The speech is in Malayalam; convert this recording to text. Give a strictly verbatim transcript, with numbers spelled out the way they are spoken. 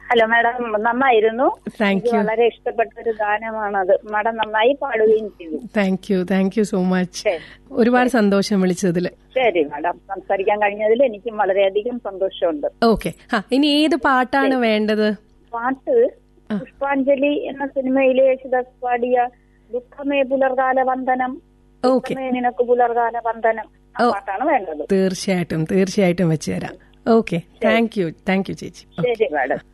ഹലോ മാഡം, നന്നായിരുന്നു. Thank you. വളരെ ഇഷ്ടപ്പെട്ട ഒരു ഗാനമാണത്. മാഡം നന്നായി പാടുകയും ചെയ്തു. Thank you thank you so much. ഒരുപാട് സന്തോഷം വിളിച്ചതിൽ. ശരി മാഡം, സംസാരിക്കാൻ കഴിഞ്ഞതിൽ എനിക്കും വളരെയധികം സന്തോഷമുണ്ട്. ഓക്കെ, ഇനി ഏത് പാട്ടാണ് വേണ്ടത്? പാട്ട് പുഷ്പാഞ്ജലി എന്ന സിനിമയിലെ യേശുദാസ് പാടിയ ദുഃഖമേ പുലർകാല വന്ദനം, ദുഃഖമേ നിനക്ക് പുലർകാല വന്ദനം, ആ പാട്ടാണ് വേണ്ടത്. തീർച്ചയായിട്ടും തീർച്ചയായിട്ടും വെച്ചുതരാം. Okay, thank you thank you ചേച്ചി. ശരി മാഡം.